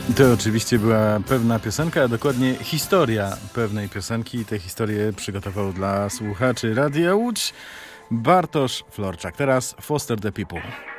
To oczywiście była pewna piosenka, a dokładnie historia pewnej piosenki. Tę historię przygotował dla słuchaczy Radia Łódź Bartosz Florczak. Teraz Foster the People.